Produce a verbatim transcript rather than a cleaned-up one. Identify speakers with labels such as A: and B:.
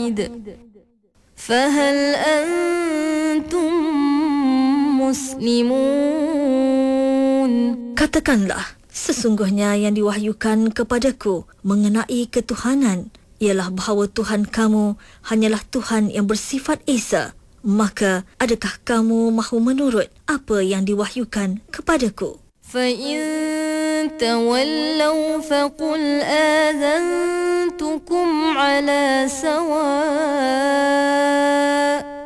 A: واحد فهل أنتم مسلمون.
B: Katakanlah, sesungguhnya yang diwahyukan kepadaku mengenai ketuhanan ialah bahawa Tuhan kamu hanyalah Tuhan yang bersifat Esa. Maka adakah kamu mahu menurut apa yang diwahyukan kepadaku?
A: فإن تولوا فقل آذنتكم على سواء